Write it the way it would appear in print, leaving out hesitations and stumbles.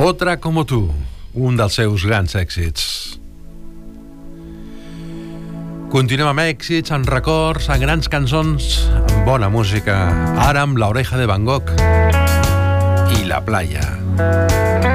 Otra como tú, un dels seus grans èxits. Continuem amb èxits, amb records, amb grans cançons, amb bona música. Ara amb La oreja de Van Gogh i La playa.